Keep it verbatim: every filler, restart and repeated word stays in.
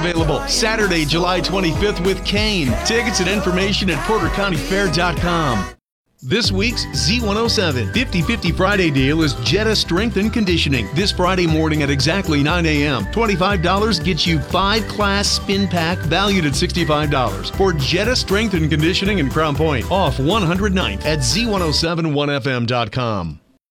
available Saturday, July twenty-fifth with Kane. Tickets and information at porter county fair dot com. This week's Z one oh seven fifty fifty Friday deal is Jetta Strength and Conditioning. This Friday morning at exactly nine a.m. twenty-five dollars gets you five class spin pack valued at sixty-five dollars for Jetta Strength and Conditioning in Crown Point off one hundred ninth at Z one oh seven one F M dot com.